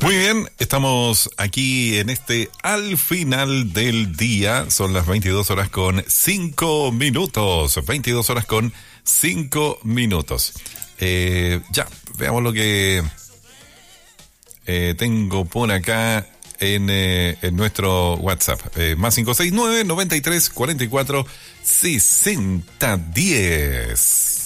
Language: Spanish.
Muy bien, estamos aquí en al final del día. Son las 22 horas con 5 minutos. 22 horas con 5 minutos. Ya, veamos lo que tengo por acá en nuestro WhatsApp. Más 569 93 44 60 10.